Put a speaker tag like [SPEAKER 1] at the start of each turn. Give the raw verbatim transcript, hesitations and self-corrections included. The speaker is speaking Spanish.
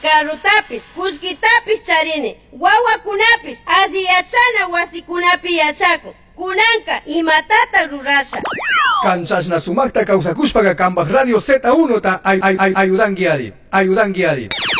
[SPEAKER 1] Karutapis, kuskitapis charini, wawakunapis asiyachana wasikunapi yachaku. Kunanka imatata rurasha.
[SPEAKER 2] Kanchashna sumakta kawsakushpaqa kanpaq Radio Z uno ta ay ay ay ayudankiari ayudankiari